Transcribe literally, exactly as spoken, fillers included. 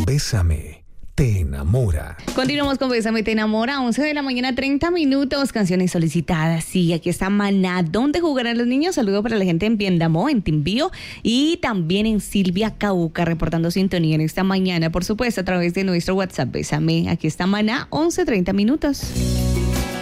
Bésame, te enamora. Continuamos con Bésame, te enamora. once de la mañana, treinta minutos. Canciones solicitadas. Sí, aquí está Maná. ¿Dónde jugarán los niños? Saludo para la gente en Piendamó, en Timbío y también en Silvia Cauca, reportando sintonía en esta mañana, por supuesto, a través de nuestro WhatsApp. Bésame. Aquí está Maná, once, treinta minutos.